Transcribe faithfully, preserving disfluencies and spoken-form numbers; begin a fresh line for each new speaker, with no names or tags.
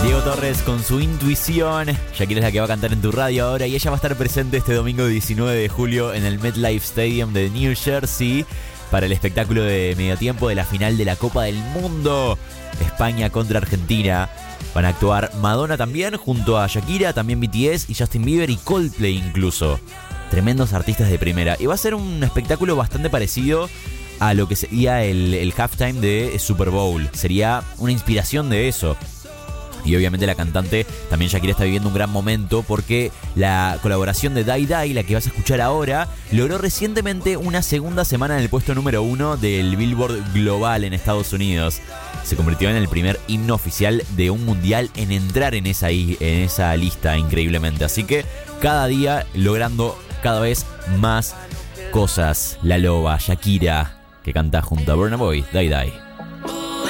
Diego Torres con su intuición. Shakira es la que va a cantar en tu radio ahora y ella va a estar presente este domingo diecinueve de julio en el MetLife Stadium de New Jersey para el espectáculo de medio tiempo de la final de la Copa del Mundo. España contra Argentina. Van a actuar Madonna también junto a Shakira, también B T S y Justin Bieber y Coldplay incluso. Tremendos artistas de primera. Y va a ser un espectáculo bastante parecido a lo que sería el, el halftime de Super Bowl. Sería una inspiración de eso. Y obviamente la cantante, también Shakira, está viviendo un gran momento porque la colaboración de Die Die, la que vas a escuchar ahora, logró recientemente una segunda semana en el puesto número uno del Billboard Global en Estados Unidos. Se convirtió en el primer himno oficial de un mundial en entrar en esa, en esa lista increíblemente. Así que cada día logrando cada vez más cosas. La loba, Shakira, que canta junto a Burna Boy, Die Die.